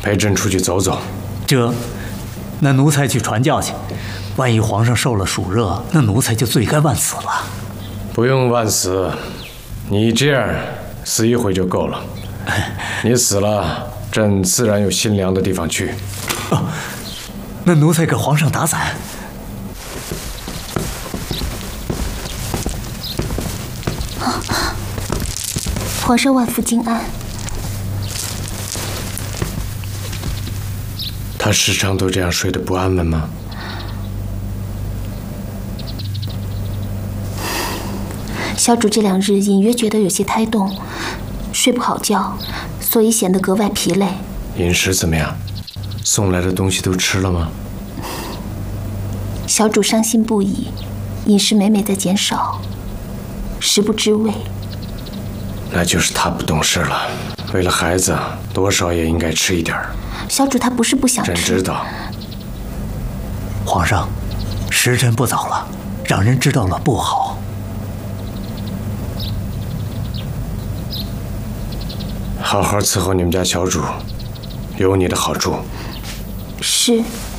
陪朕出去走走。 那奴才去传教去。万一皇上受了暑热，那奴才就罪该万死了。 不用万死，你这样死一回就够了。你死了，朕自然有心凉的地方去。 哦，那奴才给皇上打伞。 皇上万福金安。 他时常都这样睡得不安稳吗？ 小主这2日隐约觉得有些胎动，睡不好觉，所以显得格外疲累。 饮食怎么样？送来的东西都吃了吗？ 小主伤心不已，饮食每每在减少，食不知味。 那就是他不懂事了。为了孩子，多少也应该吃一点。 小主他不是不想吃。 朕知道。 皇上，时辰不早了，让人知道了不好。 好好伺候你们家小主，有你的好处。 是。